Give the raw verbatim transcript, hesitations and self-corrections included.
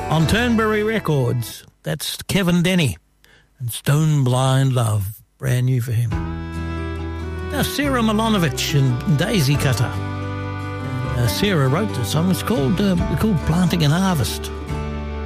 On Turnberry Records, that's Kevin Denny and Stone Blind Love, brand new for him. Now, Sarah Milanovic and Daisy Cutter. Uh, Sarah wrote the song. It's called, uh, called Planting and Harvest.